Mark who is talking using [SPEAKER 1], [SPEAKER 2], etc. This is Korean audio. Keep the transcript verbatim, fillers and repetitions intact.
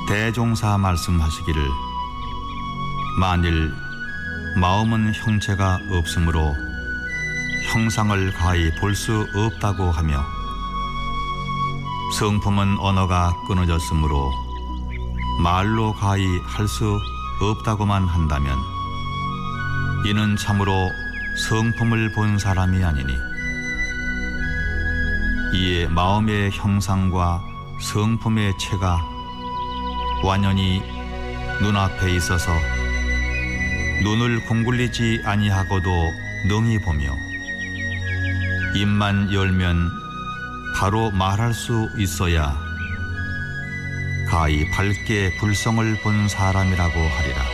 [SPEAKER 1] 대종사 말씀하시기를 만일 마음은 형체가 없으므로 형상을 가히 볼 수 없다고 하며 성품은 언어가 끊어졌으므로 말로 가히 할 수 없다고만 한다면 이는 참으로 성품을 본 사람이 아니니 이에 마음의 형상과 성품의 체가 완연히 눈앞에 있어서 눈을 공굴리지 아니하고도 능히 보며 입만 열면 바로 말할 수 있어야 가히 밝게 불성을 본 사람이라고 하리라.